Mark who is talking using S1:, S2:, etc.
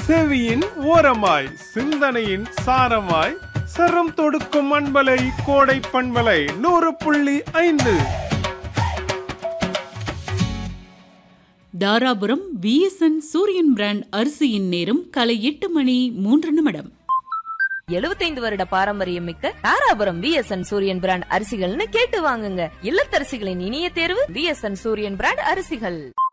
S1: செவியின் ஓரமாய் சிந்தனையின் சாரமாய் சரம் தொடுக்கும் அன்பலை கோடை பண்பலை 100.5.
S2: தாராபுரம் VSN சூரியன் பிராண்ட் அரிசியின் நேரம் காலை 8:03.
S3: 75 வருட பாரம்பரியம் மிக்க தாராபுரம் VSN சூரியன் பிராண்ட் அரிசிகள்னு கேட்டு வாங்குங்க. இல்லத்தரசிகளின் இனிய தேர்வு VSN சூரியன் பிராண்ட் அரிசிகள்.